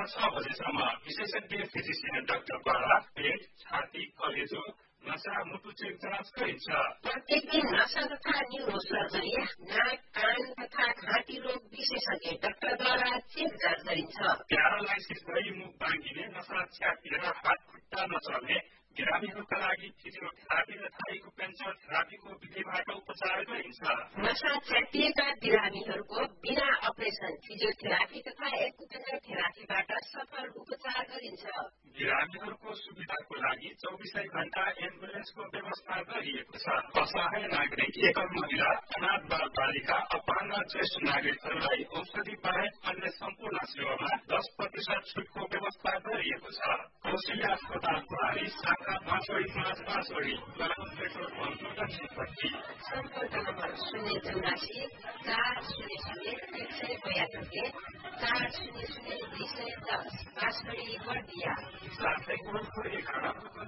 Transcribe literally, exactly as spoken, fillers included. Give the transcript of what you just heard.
छ बजेसम्म विशेषज्ञ फिजिसियन डाक्टरद्वारा पेट, छाती, कलेजो, नसा, मुटु चेक जाँच गरिन्छ। प्रत्येक दिन नसा तथा न्युरो सर्जरी, नाक, कान तथा घाँटी रोग विशेषज्ञ डाक्टरद्वारा चेक जाँच गरिन्छ। प्यारालाइसिस भई मुख बाँगिने, नसा च्यापिएर हात खुट्टा नचल्ने बिरामीहरूका लागि फिजियोथेरापी तथा एक्युपेन्चर थेरापीको विधिबाट उपचार गरिन्छ। नसा च्यापिएका बिरामीहरूको बिना अपरेसन फिजियोथेरापी तथा एक्युपेन्चर थेरापीबाट सफल उपचार गरिन्छ। बिरामीहरूको सुविधाको लागि चौबिसै घण्टा एम्बुलेन्सको व्यवस्था गरिएको छ। असहाय नागरिक, एकल महिला, अनाथ बाल बालिका, अपाङ्ग ज्येष्ठ नागरिकहरूलाई औषधि बाहेक अन्य सम्पूर्ण सेवामा दस प्रतिशत छुटको व्यवस्था गरिएको छ। कौशल्या अस्पताल प्रणाली शाखा पाँचवटी पाँच पाँचवटी पेट्रोल पम्पको दक्षिणपट्टि। सम्पर्क नम्बर शून्य चौरासी चार शून्य शून्य एक सय बयानब्बे चार शून्य शून्य दुई सय दस पाँचवटी बर्दिया। साथै एघार